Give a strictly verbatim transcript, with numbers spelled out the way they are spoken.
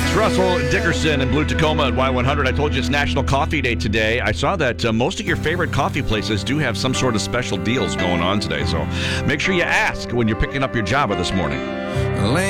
It's Russell Dickerson in Blue Tacoma at Y one hundred. I told you it's National Coffee Day today. I saw that uh, most of your favorite coffee places do have some sort of special deals going on today. So make sure you ask when you're picking up your Java this morning.